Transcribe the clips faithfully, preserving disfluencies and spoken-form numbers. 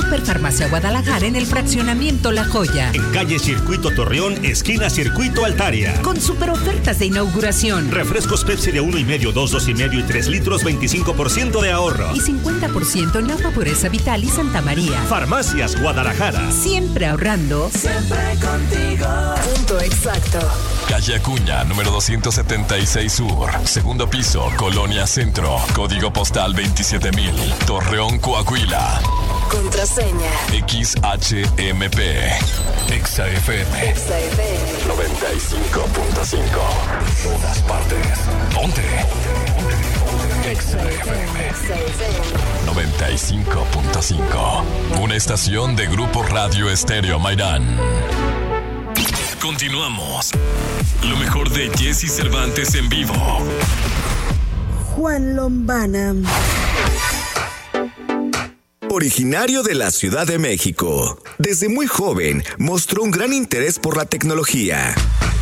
Superfarmacia Guadalajara en el fraccionamiento La Joya. En calle Circuito Torreón, esquina Circuito Altaria. Con super ofertas de inauguración. Refrescos Pepsi de uno y medio, dos, dos y medio y tres litros, veinticinco por ciento de ahorro. Y cincuenta por ciento en Agua Pureza Vital y Santa María. Farmacias Guadalajara. Siempre ahorrando. Siempre contigo. Punto exacto. Calle Acuña, número doscientos setenta y seis Sur. Segundo piso, Colonia Centro. Código postal veintisiete mil. Torreón, Coahuila. Contraseña. X H M P. Exa F M. Exa F M. noventa y cinco punto cinco. Todas partes. Ponte. Exa F M. noventa y cinco punto cinco. Una estación de Grupo Radio Estéreo Mairán. Continuamos. Lo mejor de Jesse Cervantes en vivo. Juan Lombana. Originario de la Ciudad de México, desde muy joven mostró un gran interés por la tecnología.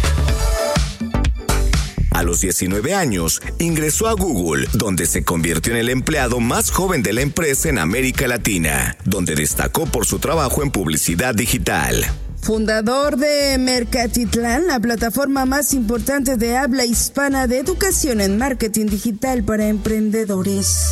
A los diecinueve años, ingresó a Google, donde se convirtió en el empleado más joven de la empresa en América Latina, donde destacó por su trabajo en publicidad digital. Fundador de Mercatitlán, la plataforma más importante de habla hispana de educación en marketing digital para emprendedores.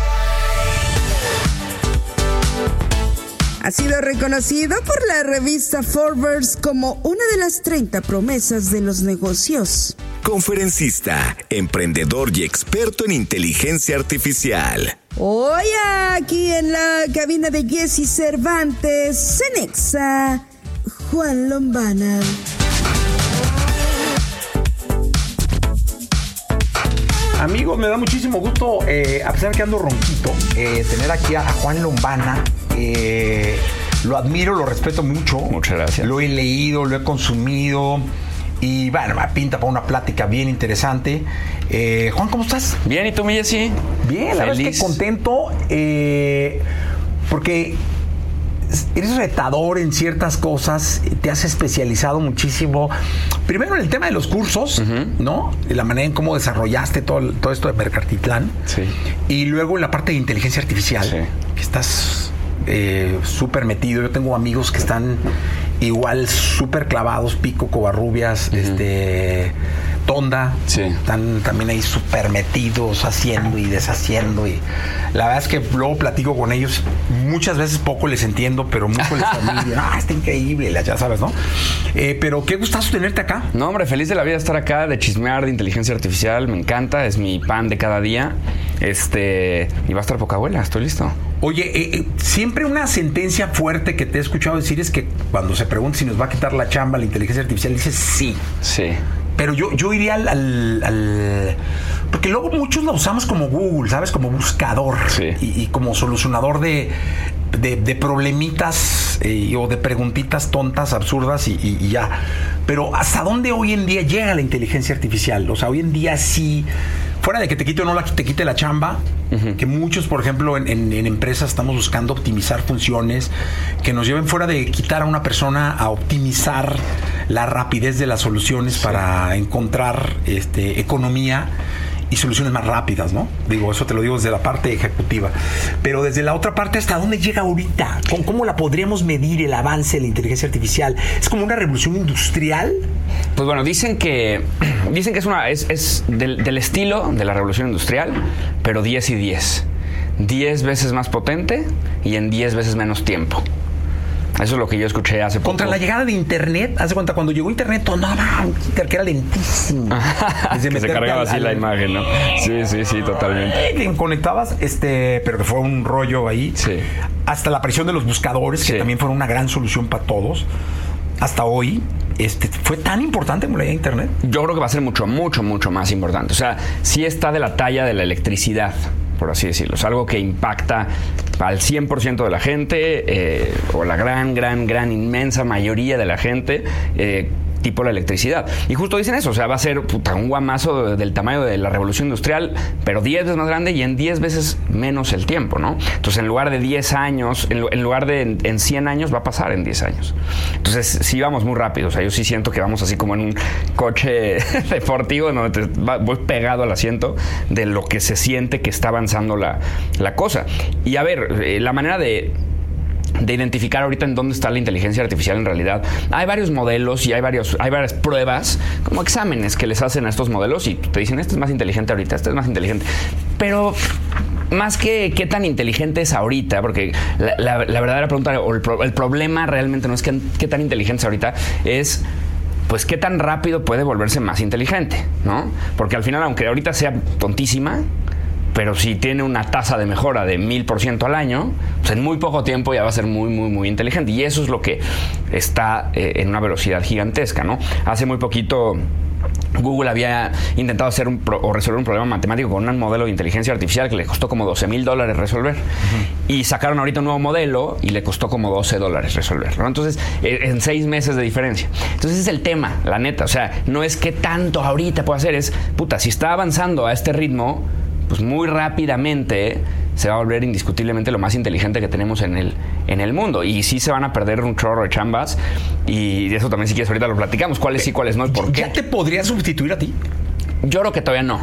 Ha sido reconocido por la revista Forbes como una de las treinta promesas de los negocios. Conferencista, emprendedor y experto en inteligencia artificial. Hoy aquí en la cabina de Jesse Cervantes, en Exa, Juan Lombana. Amigos, me da muchísimo gusto, eh, a pesar que ando ronquito, eh, tener aquí a, a Juan Lombana. Eh, lo admiro, lo respeto mucho. Muchas gracias. Lo he leído, lo he consumido. Y bueno, me pinta para una plática bien interesante. Eh, Juan, ¿cómo estás? Bien, ¿y tú, mi Jessy? Bien, la verdad es que contento. Eh, porque eres retador en ciertas cosas, te has especializado muchísimo. Primero en el tema de los cursos, uh-huh. ¿no? La manera en cómo desarrollaste todo, todo esto de Mercatitlán. Sí. Y luego en la parte de inteligencia artificial, sí. que estás eh, súper metido. Yo tengo amigos que están igual súper clavados, Pico, Covarrubias, uh-huh. este... Tonda, sí. Están también ahí súper metidos, haciendo y deshaciendo. Y la verdad es que luego platico con ellos. Muchas veces poco les entiendo, pero mucho les familia. Ah, está increíble, ya sabes, ¿no? Eh, pero qué gustazo tenerte acá. No, hombre, feliz de la vida estar acá, de chismear de inteligencia artificial. Me encanta, es mi pan de cada día. Este, y va a estar poca abuela, estoy listo. Oye, eh, eh, siempre una sentencia fuerte que te he escuchado decir es que cuando se pregunta si nos va a quitar la chamba la inteligencia artificial, dices sí. Sí. Pero yo, yo iría al, al, al... Porque luego muchos la usamos como Google, ¿sabes? Como buscador. Sí. Y, y como solucionador de, de, de problemitas eh, o de preguntitas tontas, absurdas y, y, y ya. Pero ¿hasta dónde hoy en día llega la inteligencia artificial? O sea, hoy en día sí... Fuera de que te quite o no la, te quite la chamba, uh-huh. que muchos, por ejemplo, en, en, en empresas estamos buscando optimizar funciones que nos lleven fuera de quitar a una persona a optimizar la rapidez de las soluciones sí. para encontrar este, economía y soluciones más rápidas, ¿no? Digo, eso te lo digo desde la parte ejecutiva. Pero desde la otra parte, ¿hasta dónde llega ahorita? ¿Cómo, cómo la podríamos medir el avance de la inteligencia artificial? ¿Es como una revolución industrial? Pues bueno, dicen que dicen que es una es, es del, del estilo de la revolución industrial, pero diez y diez. diez veces más potente y en diez veces menos tiempo. Eso es lo que yo escuché hace poco. Contra la llegada de Internet, haz de cuenta, cuando llegó Internet, todo nada, que era lentísimo. Que se cargaba al, así al, la imagen, ¿no? Sí, sí, sí, totalmente. Que conectabas, este, pero que fue un rollo ahí. Sí. Hasta la aparición de los buscadores, sí. que también fueron una gran solución para todos. Hasta hoy, este, ¿fue tan importante como la llegada de Internet? Yo creo que va a ser mucho, mucho, mucho más importante. O sea, sí está de la talla de la electricidad, por así decirlo. Es algo que impacta al cien por ciento de la gente, eh, o la gran, gran, gran, inmensa mayoría de la gente, eh, tipo la electricidad. Y justo dicen eso, o sea, va a ser puta, un guamazo del tamaño de la revolución industrial, pero diez veces más grande y en diez veces menos el tiempo, ¿no? Entonces, en lugar de diez años, en, en lugar de en, en cien años, va a pasar en diez años. Entonces, sí vamos muy rápido. O sea, yo sí siento que vamos así como en un coche deportivo, donde te va, voy pegado al asiento de lo que se siente que está avanzando la, la cosa. Y a ver, eh, la manera de... de identificar ahorita en dónde está la inteligencia artificial en realidad. Hay varios modelos y hay, varios, hay varias pruebas, como exámenes que les hacen a estos modelos y te dicen, este es más inteligente ahorita, este es más inteligente. Pero más que qué tan inteligente es ahorita, porque la, la, la verdadera pregunta o el, pro, el problema realmente no es que, qué tan inteligente es ahorita, es pues qué tan rápido puede volverse más inteligente, ¿no? Porque al final, aunque ahorita sea tontísima, pero si tiene una tasa de mejora de mil por ciento al año, pues en muy poco tiempo ya va a ser muy, muy, muy inteligente. Y eso es lo que está eh, en una velocidad gigantesca, ¿no? Hace muy poquito Google había intentado hacer un pro, o resolver un problema matemático con un modelo de inteligencia artificial que le costó como doce mil dólares resolver. Uh-huh. Y sacaron ahorita un nuevo modelo y le costó como doce dólares resolver, ¿no? Entonces, en seis meses de diferencia. Entonces, ese es el tema, la neta. O sea, no es que tanto ahorita puede hacer, es, puta, si está avanzando a este ritmo, pues muy rápidamente se va a volver indiscutiblemente lo más inteligente que tenemos en el, en el mundo. Y sí se van a perder un chorro de chambas. Y de eso también, si quieres, ahorita lo platicamos. ¿Cuáles sí, cuáles no y por qué? ¿Ya te podría sustituir a ti? Yo creo que todavía no.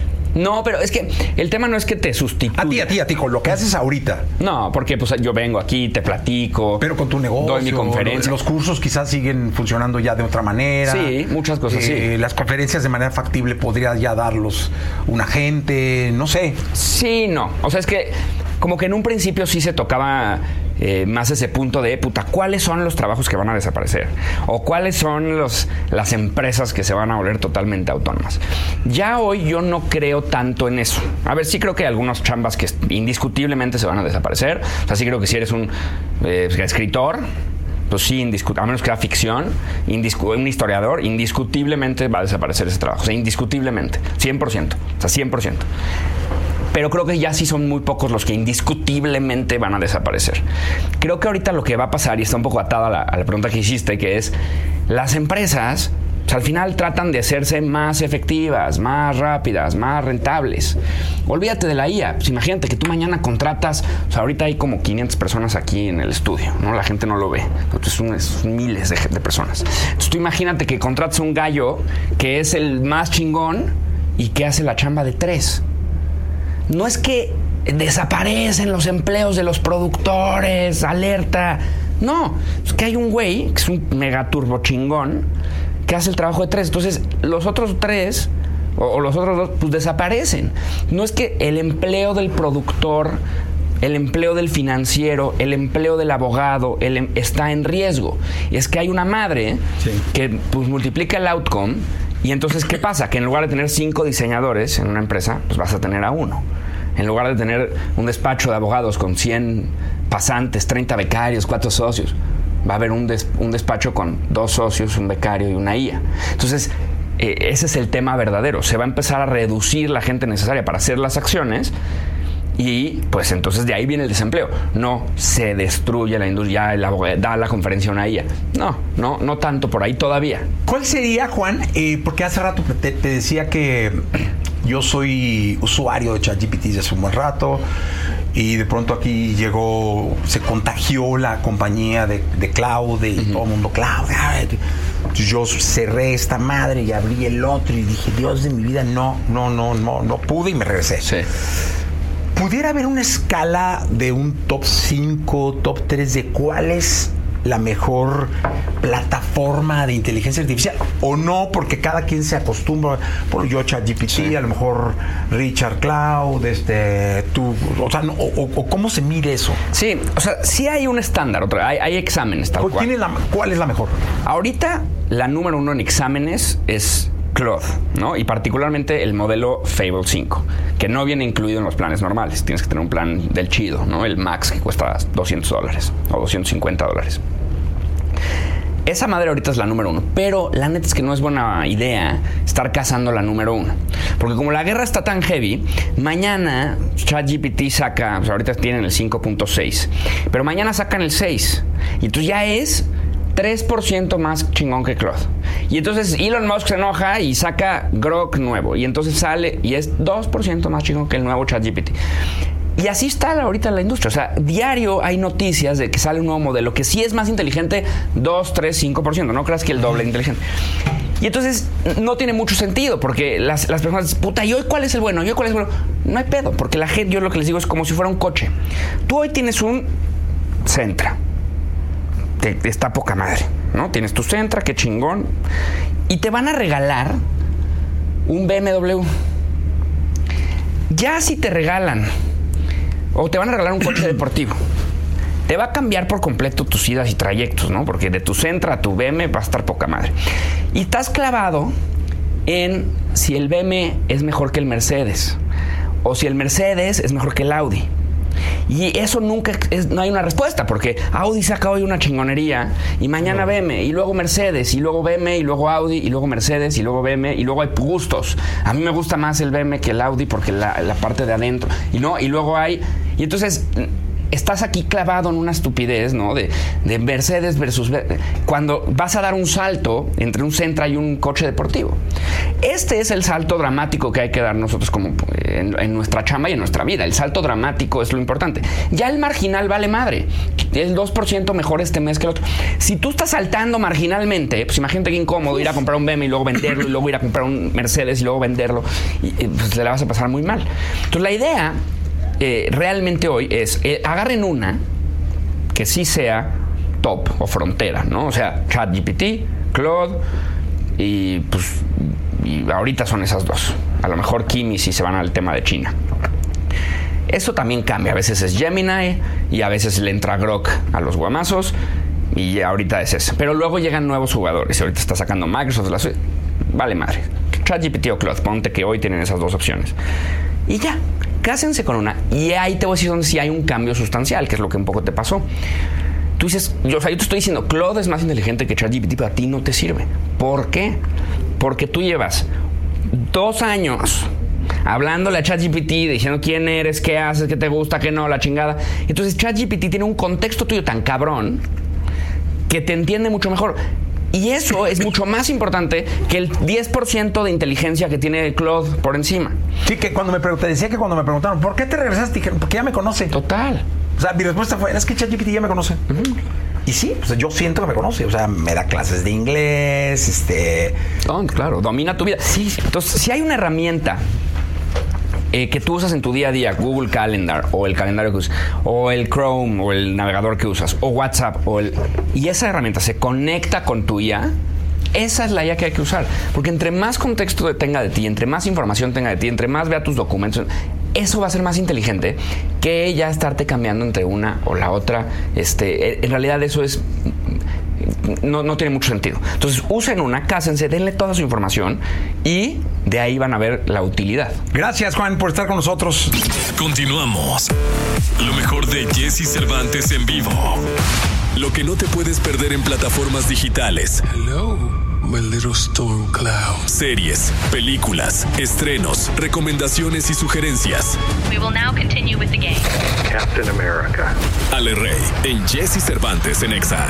No, pero es que el tema no es que te sustituya. A ti, a ti, a ti, con lo que haces ahorita. No, porque pues yo vengo aquí, te platico. Pero con tu negocio. Doy mi conferencia. Los cursos quizás siguen funcionando ya de otra manera. Sí, muchas cosas, eh, sí. Las conferencias de manera factible podrías ya darlos un agente, no sé. Sí, no. O sea, es que como que en un principio sí se tocaba eh, más ese punto de, puta, ¿cuáles son los trabajos que van a desaparecer? O ¿cuáles son los, las empresas que se van a volver totalmente autónomas? Ya hoy yo no creo tanto en eso. A ver, sí creo que hay algunos chambas que indiscutiblemente se van a desaparecer. O sea, sí creo que si eres un eh, escritor, pues sí, indiscut- a menos que sea ficción, indiscu- un historiador, indiscutiblemente va a desaparecer ese trabajo. O sea, indiscutiblemente, cien por ciento. O sea, cien por ciento. Pero creo que ya sí son muy pocos los que indiscutiblemente van a desaparecer. Creo que ahorita lo que va a pasar, y está un poco atada a la, a la pregunta que hiciste, que es, las empresas, pues, al final tratan de hacerse más efectivas, más rápidas, más rentables. Olvídate de la I A. Pues imagínate que tú mañana contratas, o sea, ahorita hay como quinientas personas aquí en el estudio, ¿no? La gente no lo ve. Entonces son, son miles de, de personas. Entonces tú imagínate que contratas un gallo que es el más chingón y que hace la chamba de tres. No es que desaparecen los empleos de los productores, alerta. No, es que hay un güey, que es un mega turbo chingón, que hace el trabajo de tres. Entonces, los otros tres, o, o los otros dos, pues desaparecen. No es que el empleo del productor, el empleo del financiero, el empleo del abogado, el, está en riesgo. Es que hay una madre sí. que pues multiplica el outcome. Y entonces, ¿qué pasa? Que en lugar de tener cinco diseñadores en una empresa, pues vas a tener a uno. En lugar de tener un despacho de abogados con cien pasantes, treinta becarios, cuatro socios, va a haber un, des, un despacho con dos socios, un becario y una I A. Entonces, eh, ese es el tema verdadero. Se va a empezar a reducir la gente necesaria para hacer las acciones. Y pues entonces de ahí viene el desempleo. No se destruye la industria, el abogado da la conferencia a una I A. No, no, no tanto por ahí todavía. ¿Cuál sería, Juan? Eh, porque hace rato te, te decía que yo soy usuario de ChatGPT desde hace un buen rato y de pronto aquí llegó, se contagió la compañía de, de cloud y uh-huh. todo el mundo cloud. Entonces yo cerré esta madre y abrí el otro y dije, Dios de mi vida, no, no, no, no, no pude y me regresé. Sí. ¿Pudiera haber una escala de un top cinco, top tres de cuál es la mejor plataforma de inteligencia artificial? ¿O no? Porque cada quien se acostumbra. Por yo, ChatGPT, sí. a lo mejor Richard Cloud, este, tú, o sea, no, o, o ¿cómo se mide eso? Sí, o sea, sí hay un estándar, otra, hay, hay exámenes tal cual. ¿Quién es la, ¿Cuál es la mejor? Ahorita, la número uno en exámenes es Claude, ¿no? Y particularmente el modelo Fable cinco, que no viene incluido en los planes normales. Tienes que tener un plan del chido, ¿no? El Max, que cuesta doscientos dólares o doscientos cincuenta dólares. Esa madre ahorita es la número uno, pero la neta es que no es buena idea estar cazando la número uno, porque como la guerra está tan heavy, mañana ChatGPT saca, pues ahorita tienen el cinco punto seis, pero mañana sacan el seis, y entonces ya es tres por ciento más chingón que Claude. Y entonces Elon Musk se enoja y saca Grok nuevo. Y entonces sale y es dos por ciento más chingón que el nuevo ChatGPT. Y así está ahorita la industria. O sea, diario hay noticias de que sale un nuevo modelo que sí es más inteligente, dos, tres, cinco por ciento. No creas que el doble inteligente. Y entonces no tiene mucho sentido, porque las, las personas dicen, puta, ¿y hoy cuál es el bueno? ¿Y hoy cuál es el bueno? No hay pedo, porque la gente, yo lo que les digo es como si fuera un coche. Tú hoy tienes un Sentra. Te, está poca madre, ¿no? Tienes tu Sentra, qué chingón. Y te van a regalar un B M W. Ya si te regalan, o te van a regalar un coche deportivo, te va a cambiar por completo tus idas y trayectos, ¿no? Porque de tu Sentra a tu B M va a estar poca madre. Y estás clavado en si el B M es mejor que el Mercedes, o si el Mercedes es mejor que el Audi. Y eso nunca es, no hay una respuesta, porque Audi saca hoy una chingonería y mañana B M, y luego Mercedes, y luego B M, y luego Audi, y luego Mercedes, y luego B M, y luego hay gustos. A mí me gusta más el B M que el Audi porque la, la parte de adentro, y no, y luego hay, y entonces estás aquí clavado en una estupidez, ¿no? De, de Mercedes versus... Cuando vas a dar un salto entre un Sentra y un coche deportivo. Este es el salto dramático que hay que dar nosotros como en, en nuestra chamba y en nuestra vida. El salto dramático es lo importante. Ya el marginal vale madre. El dos por ciento mejor este mes que el otro. Si tú estás saltando marginalmente, pues imagínate qué incómodo ir a comprar un B M y luego venderlo, y luego ir a comprar un Mercedes y luego venderlo. Y, y pues le vas a pasar muy mal. Entonces la idea... Eh, realmente hoy es, eh, agarren una que sí sea top o frontera, ¿no? O sea, ChatGPT, Claude y pues y ahorita son esas dos. A lo mejor Kimi si se van al tema de China. Eso también cambia. A veces es Gemini y a veces le entra Grok a los guamazos y ahorita es eso. Pero luego llegan nuevos jugadores y ahorita está sacando Microsoft. La suite. Vale madre. ChatGPT o Claude, ponte que hoy tienen esas dos opciones. Y ya. Cásense con una. Y ahí te voy a decir donde sí hay un cambio sustancial, que es lo que un poco te pasó. Tú dices, yo, o sea, yo te estoy diciendo, Claude es más inteligente que ChatGPT, pero a ti no te sirve. ¿Por qué? Porque tú llevas dos años hablándole a ChatGPT, diciendo quién eres, qué haces, qué te gusta, qué no, la chingada. Entonces ChatGPT tiene un contexto tuyo tan cabrón que te entiende mucho mejor. Y eso es mucho más importante que el diez por ciento de inteligencia que tiene Claude por encima. Sí, que cuando me pregunté, decía que cuando me preguntaron, ¿por qué te regresaste? Dije, porque ya me conoce. Total. O sea, mi respuesta fue, es que ChatGPT ya me conoce. Uh-huh. Y sí, pues yo siento que me conoce. O sea, me da clases de inglés, este... Oh, claro, domina tu vida. Sí. Entonces, si hay una herramienta Eh, que tú usas en tu día a día, Google Calendar o el calendario que usas, o el Chrome o el navegador que usas, o WhatsApp, o el, y esa herramienta se conecta con tu I A, esa es la I A que hay que usar. Porque entre más contexto tenga de ti, entre más información tenga de ti, entre más vea tus documentos, eso va a ser más inteligente que ya estarte cambiando entre una o la otra. Este, en realidad eso es... No, no tiene mucho sentido. Entonces usen una, cásense, denle toda su información y de ahí van a ver la utilidad. Gracias, Juan, por estar con nosotros. Continuamos. Lo mejor de Jesse Cervantes en vivo. Lo que no te puedes perder en plataformas digitales. Hello, my little storm cloud. Series, películas, estrenos, recomendaciones y sugerencias. We will now continue with the game. Captain America. Ale Rey en Jesse Cervantes en Exa.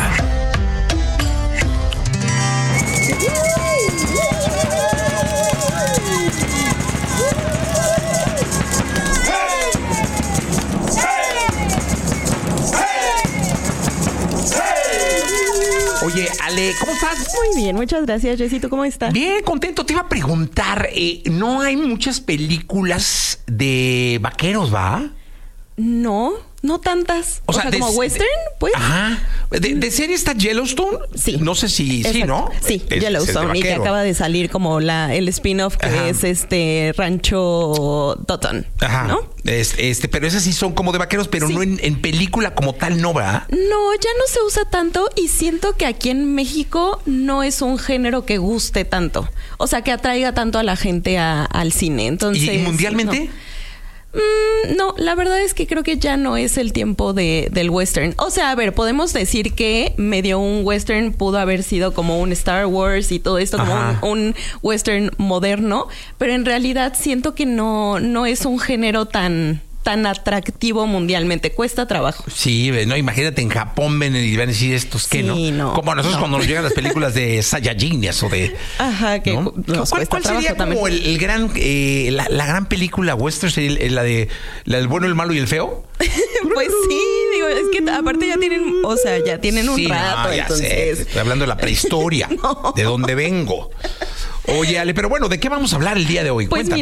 Oye, Ale, ¿cómo estás? Muy bien, muchas gracias, Jessy. ¿Tú cómo estás? Bien, contento. Te iba a preguntar, eh, ¿no hay muchas películas de vaqueros, va? No, no tantas. O, o sea, sea de, como western, pues. Ajá. ¿De, de serie está Yellowstone? Sí. No sé si Exacto. sí, ¿no? Sí, es, Yellowstone. Es y que acaba de salir como la el spin-off que Ajá. es este Rancho Dotton. Ajá. ¿No? Este, este, pero esas sí son como de vaqueros, pero sí. no en, en película como tal, ¿no va? No, ya no se usa tanto y siento que aquí en México no es un género que guste tanto. O sea, que atraiga tanto a la gente a, al cine. Entonces, ¿Y mundialmente? No. Mm, no, la verdad es que creo que ya no es el tiempo de, del western. O sea, a ver, podemos decir que medio un western pudo haber sido como un Star Wars y todo esto, como un, un western moderno, pero en realidad siento que no, no es un género tan... tan atractivo mundialmente, cuesta trabajo. Sí, no, imagínate en Japón ven y van a decir estos que sí, no. no. Como a nosotros no. cuando nos llegan las películas de Saiyajines o de. Ajá, que ¿no? nos ¿Cuál, cuál sería también. como el, el gran, eh, la, la gran película western, sería la de la del bueno, el malo y el feo? Pues sí, digo, es que aparte ya tienen, o sea, ya tienen un sí, rato, no, ya entonces. sé, estoy hablando de la prehistoria, no. de dónde vengo. Oye, Ale, pero bueno, ¿de qué vamos a hablar el día de hoy? Pues Cuéntame. mira,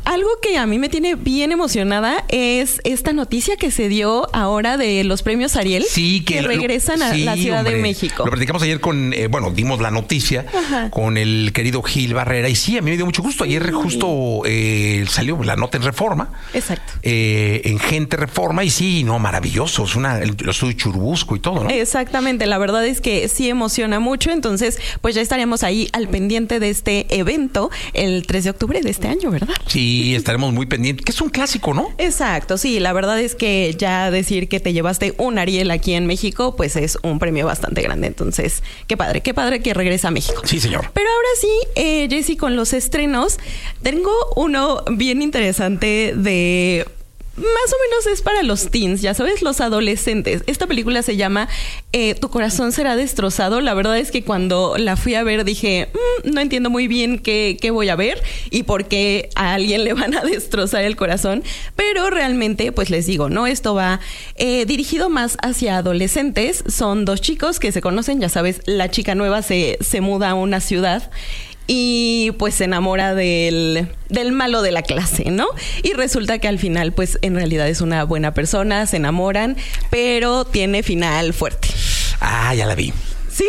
algo que a mí me tiene bien emocionada es esta noticia que se dio ahora de los premios Ariel. Sí, que, que regresan a sí, la Ciudad hombre, de México. Lo platicamos ayer con, eh, bueno, dimos la noticia Ajá. con el querido Gil Barrera. Y sí, a mí me dio mucho gusto. Ayer justo eh, salió la nota en Reforma. Exacto. Eh, en Gente Reforma. Y sí, no, maravilloso. Es una, lo estudio Churubusco y todo, ¿no? Exactamente. La verdad es que sí emociona mucho. Entonces, pues ya estaremos ahí al pendiente de este evento el tres de octubre de este año, ¿verdad? Sí, estaremos muy pendientes. Que es un clásico, ¿no? Exacto. Sí, la verdad es que ya decir que te llevaste un Ariel aquí en México, pues es un premio bastante grande. Entonces, qué padre, qué padre que regresa a México. Sí, señor. Pero ahora sí, eh, Jessy, con los estrenos, tengo uno bien interesante de... Más o menos es para los teens, ya sabes, los adolescentes. Esta película se llama eh, Tu corazón será destrozado. La verdad es que cuando la fui a ver dije, mmm, no entiendo muy bien qué, qué voy a ver y por qué a alguien le van a destrozar el corazón. Pero realmente, pues les digo, ¿no? Esto va eh, dirigido más hacia adolescentes. Son dos chicos que se conocen, ya sabes, la chica nueva se, se muda a una ciudad y pues se enamora del, del malo de la clase, ¿no? Y resulta que al final, pues en realidad es una buena persona, se enamoran, pero tiene final fuerte. Ah, ya la vi. ¿Sí?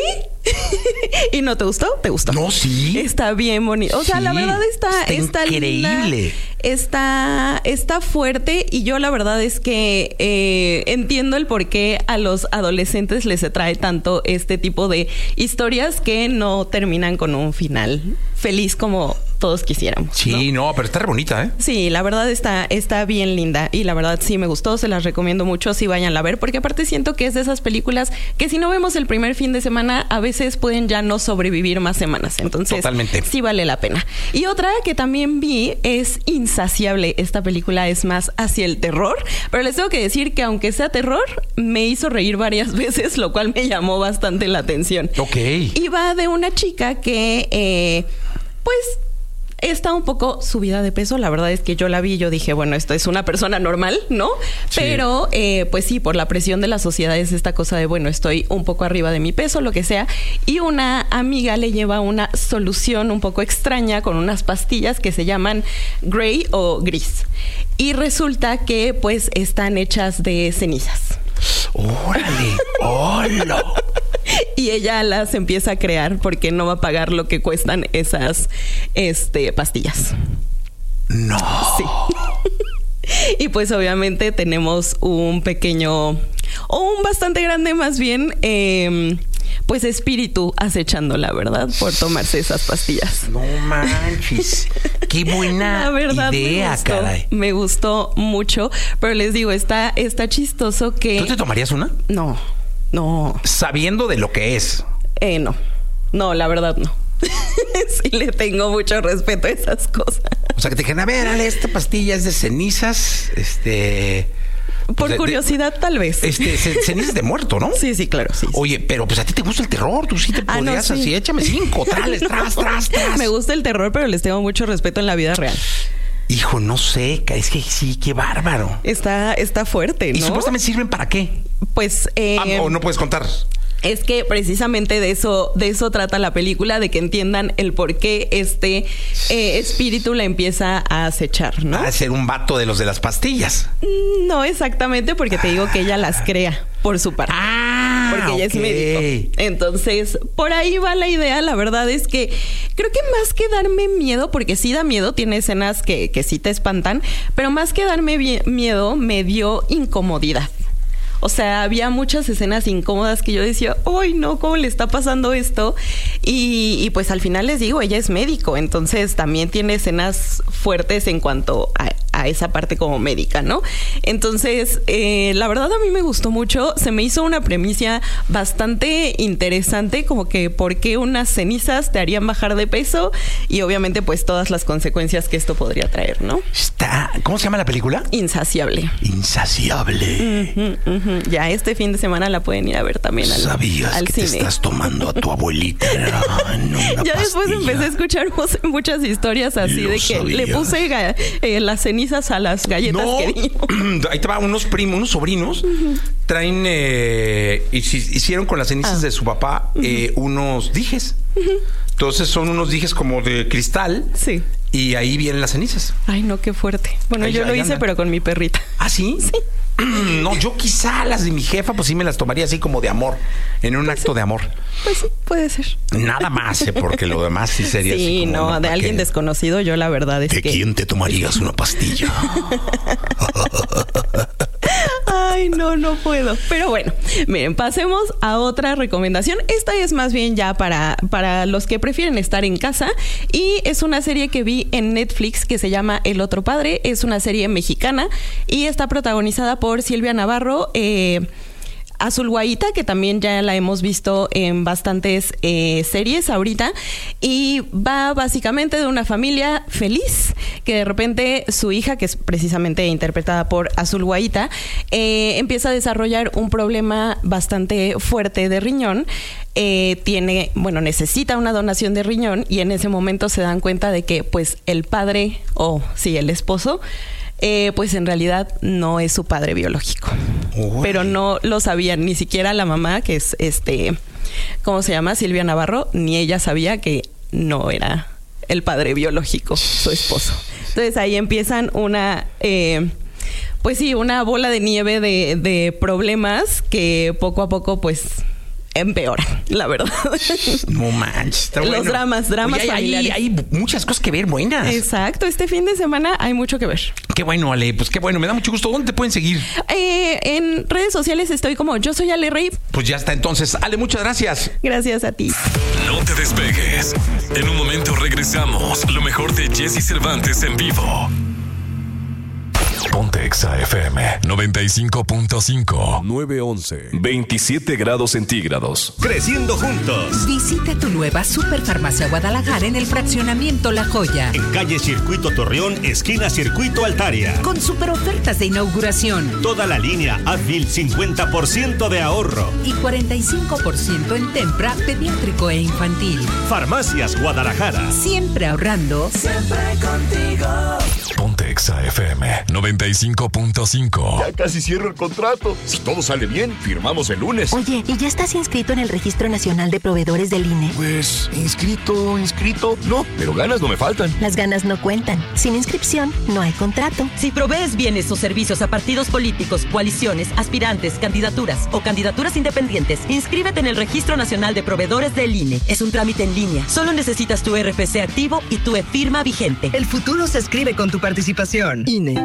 ¿Y no te gustó? ¿Te gustó? No, sí. Está bien bonito. O sea, sí, la verdad está, está, está increíble. Linda, está, está fuerte y yo la verdad es que eh, entiendo el por qué a los adolescentes les atrae tanto este tipo de historias que no terminan con un final feliz como todos quisiéramos. Sí, no, no pero está re bonita, ¿eh? Sí, la verdad está, está bien linda y la verdad sí me gustó, se las recomiendo mucho, sí vayan a ver, porque aparte siento que es de esas películas que si no vemos el primer fin de semana, a veces pueden ya no sobrevivir más semanas. Entonces, totalmente. Sí vale la pena. Y otra que también vi es Insaciable. Esta película es más hacia el terror, pero les tengo que decir que aunque sea terror, me hizo reír varias veces, lo cual me llamó bastante la atención. Ok. Y va de una chica que, eh, pues... está un poco subida de peso. La verdad es que yo la vi y yo dije, bueno, esto es una persona normal, ¿no? Sí. Pero, eh, pues sí, por la presión de la sociedad es esta cosa de, bueno, estoy un poco arriba de mi peso, lo que sea. Y una amiga le lleva una solución un poco extraña con unas pastillas que se llaman Grey o Gris. Y resulta que, pues, están hechas de cenizas. ¡Órale! ¡Hola! Y ella las empieza a crear porque no va a pagar lo que cuestan esas este, pastillas. No. Sí. Y pues obviamente tenemos un pequeño, o un bastante grande más bien, eh, pues espíritu acechándola, ¿verdad? Por tomarse esas pastillas. No manches. Qué buena La verdad, idea, me gustó, caray. Me gustó mucho, pero les digo, está, está chistoso que... ¿Tú te tomarías una? No. No. Sabiendo de lo que es. Eh, no. No, la verdad no. Sí le tengo mucho respeto a esas cosas. O sea, que te dijeron, a ver, Ale, esta pastilla es de cenizas, este... Por pues de, curiosidad, de, tal vez. Este, cenizas de muerto, ¿no? Sí, sí, claro, sí. Oye, sí. pero pues a ti te gusta el terror, tú sí te ah, podrías no, sí. así, échame cinco, trales, no. tras, tras, tras. Me gusta el terror, pero les tengo mucho respeto en la vida real. Hijo, no sé, es que sí, qué bárbaro. Está, está fuerte, ¿no? ¿Y supuestamente sirven para qué? Pues... Eh, ah, ¿o no puedes contar? Es que precisamente de eso, de eso trata la película, de que entiendan el por qué este eh, espíritu la empieza a acechar, ¿no? A ser un vato de los de las pastillas. No exactamente, porque te digo que ella las crea por su parte. Ah, porque ella okay. es médico. Entonces, por ahí va la idea. La verdad es que creo que más que darme miedo, porque sí da miedo, tiene escenas que, que sí te espantan, pero más que darme miedo, me dio incomodidad. O sea, había muchas escenas incómodas que yo decía, ¡ay, no! ¿Cómo le está pasando esto? Y, y pues al final les digo, ella es médico, entonces también tiene escenas fuertes en cuanto a, a esa parte como médica, ¿no? Entonces, eh, la verdad a mí me gustó mucho. Se me hizo una premisa bastante interesante, como que por qué unas cenizas te harían bajar de peso y obviamente pues todas las consecuencias que esto podría traer, ¿no? Está... ¿Cómo se llama la película? Insaciable. Insaciable. Uh-huh, uh-huh. Ya este fin de semana la pueden ir a ver también al, ¿Sabías al que cine? Te estás tomando a tu abuelita en una Ya pastilla? Después empecé a escuchar muchas historias así. Lo de que sabía. Le puse eh, las cenizas cenizas a las galletas no, que dimos. Ahí te va, unos primos, unos sobrinos, uh-huh. traen, eh, hicieron con las cenizas ah. de su papá eh, uh-huh. unos dijes. Uh-huh. Entonces son unos dijes como de cristal. Sí. Y ahí vienen las cenizas. Ay, no, qué fuerte. Bueno, ahí, yo lo hice, andan. Pero con mi perrita. ¿Ah, sí? Sí. No, yo quizá las de mi jefa, pues sí me las tomaría así como de amor, en un pues acto sí. de amor. Pues sí, puede ser. Nada más, ¿eh? Porque lo demás sí sería sí, así como... no, no de alguien qué? Desconocido, yo la verdad es ¿De que... ¿De quién te tomarías una pastilla? Ay, no, no puedo. Pero bueno, miren, pasemos a otra recomendación. Esta es más bien ya para, para los que prefieren estar en casa. Y es una serie que vi en Netflix que se llama El Otro Padre. Es una serie mexicana y está protagonizada por Silvia Navarro, eh, Azul Guaita, que también ya la hemos visto en bastantes eh, series ahorita, y va básicamente de una familia feliz que de repente su hija, que es precisamente interpretada por Azul Guaita, eh, empieza a desarrollar un problema bastante fuerte de riñón. Eh, tiene, bueno, necesita una donación de riñón y en ese momento se dan cuenta de que pues el padre, o sí, el esposo, Eh, pues en realidad no es su padre biológico. Uy. Pero no lo sabían ni siquiera la mamá, que es este, ¿cómo se llama? Silvia Navarro, ni ella sabía que no era el padre biológico, su esposo. Entonces ahí empiezan una, eh, pues sí, una bola de nieve de, de problemas que poco a poco pues empeoran, la verdad. No manches, está bueno. Los dramas, dramas Oye, hay, hay, hay muchas cosas que ver buenas. Exacto, este fin de semana hay mucho que ver. Qué bueno, Ale, pues qué bueno, me da mucho gusto. ¿Dónde te pueden seguir? Eh, en redes sociales estoy como Yo Soy Ale Rey. Pues ya está, entonces, Ale, muchas gracias. Gracias a ti. No te despegues. En un momento regresamos. Lo mejor de Jesse Cervantes en vivo. Ponte Exa F M noventa y cinco punto cinco. nueve once. veintisiete grados centígrados. Creciendo juntos. Visita tu nueva Superfarmacia Guadalajara en el fraccionamiento La Joya. En calle Circuito Torreón, esquina Circuito Altaria. Con super ofertas de inauguración. Toda la línea Advil, cincuenta por ciento de ahorro. Y cuarenta y cinco por ciento en Tempra, pediátrico e infantil. Farmacias Guadalajara. Siempre ahorrando. Siempre contigo. Ponte Exa F M noventa y cinco punto cinco. Ya casi cierro el contrato. Si todo sale bien, firmamos el lunes. Oye, ¿y ya estás inscrito en el Registro Nacional de Proveedores del I N E? Pues, inscrito, inscrito, no, pero ganas no me faltan. Las ganas no cuentan. Sin inscripción, no hay contrato. Si provees bienes o servicios a partidos políticos, coaliciones, aspirantes, candidaturas o candidaturas independientes, inscríbete en el Registro Nacional de Proveedores del I N E. Es un trámite en línea. Solo necesitas tu R F C activo y tu e-firma vigente. El futuro se escribe con tu participación. I N E.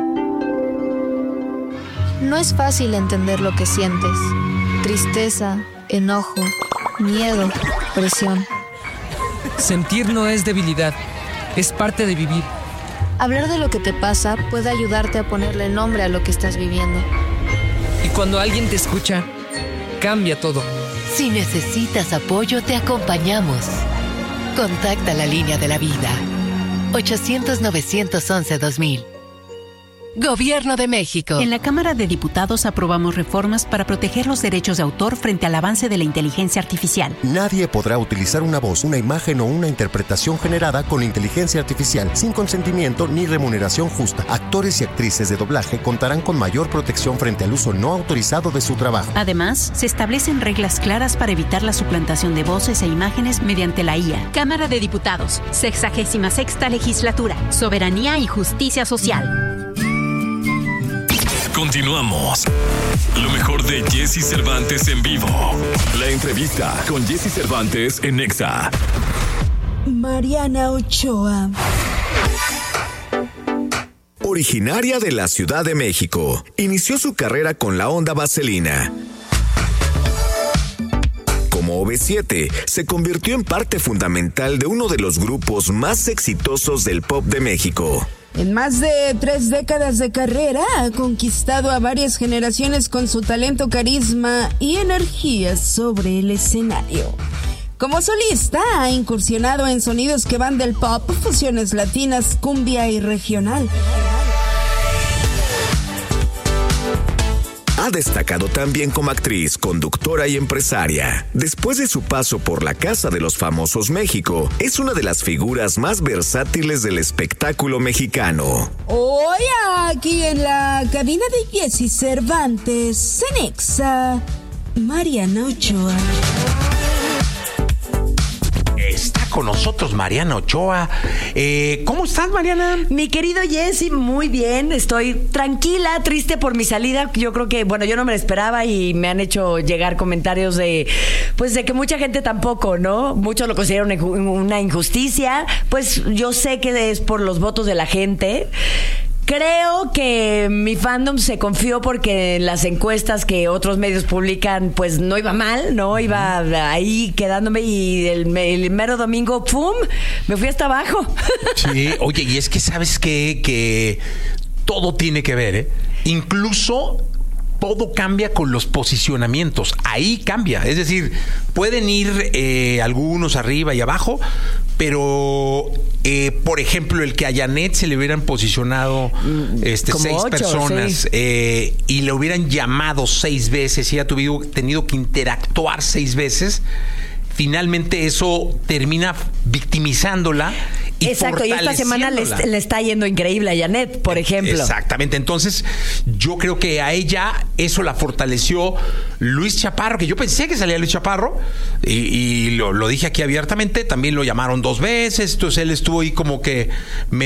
No es fácil entender lo que sientes. Tristeza, enojo, miedo, presión. Sentir no es debilidad, es parte de vivir. Hablar de lo que te pasa puede ayudarte a ponerle nombre a lo que estás viviendo. Y cuando alguien te escucha, cambia todo. Si necesitas apoyo, te acompañamos. Contacta la línea de la vida. ochocientos, novecientos once, dos mil. Gobierno de México. En la Cámara de Diputados aprobamos reformas para proteger los derechos de autor frente al avance de la inteligencia artificial. Nadie podrá utilizar una voz, una imagen o una interpretación generada con inteligencia artificial sin consentimiento ni remuneración justa. Actores y actrices de doblaje contarán con mayor protección frente al uso no autorizado de su trabajo. Además, se establecen reglas claras para evitar la suplantación de voces e imágenes mediante la I A. Cámara de Diputados, sexagésima sexta legislatura, soberanía y justicia social. Continuamos. Lo mejor de Jesse Cervantes en vivo. La entrevista con Jesse Cervantes en Exa. Mariana Ochoa. Originaria de la Ciudad de México, inició su carrera con la onda vaselina. Como O V siete, se convirtió en parte fundamental de uno de los grupos más exitosos del pop de México. En más de tres décadas de carrera, ha conquistado a varias generaciones con su talento, carisma y energía sobre el escenario. Como solista, ha incursionado en sonidos que van del pop, fusiones latinas, cumbia y regional. Ha destacado también como actriz, conductora y empresaria. Después de su paso por la Casa de los Famosos México, es una de las figuras más versátiles del espectáculo mexicano. Hoy aquí en la cabina de Jessy Cervantes, en Exa, Mariana Ochoa. Está con nosotros Mariana Ochoa. Eh, ¿Cómo estás, Mariana? Mi querido Jessy, muy bien. Estoy tranquila, triste por mi salida. Yo creo que, bueno, yo no me la esperaba y me han hecho llegar comentarios de, pues, de que mucha gente tampoco, ¿no? Muchos lo consideran una injusticia. Pues yo sé que es por los votos de la gente. Creo que mi fandom se confió porque en las encuestas que otros medios publican, pues no iba mal, ¿no? Iba ahí quedándome y el, el mero domingo, ¡pum!, me fui hasta abajo. Sí, oye, y es que sabes qué? Que todo tiene que ver, ¿eh? Incluso todo cambia con los posicionamientos. Ahí cambia. Es decir, pueden ir eh, algunos arriba y abajo, pero eh, por ejemplo, el que a Janet se le hubieran posicionado este, seis ocho, personas sí. eh, y le hubieran llamado seis veces y ella tuvido, tenido que interactuar seis veces, finalmente eso termina victimizándola. Y exacto, y esta semana le, le está yendo increíble a Janet, por ejemplo. Exactamente, entonces yo creo que a ella eso la fortaleció Luis Chaparro, que yo pensé que salía Luis Chaparro, y, y lo, lo dije aquí abiertamente, también lo llamaron dos veces, entonces él estuvo ahí como que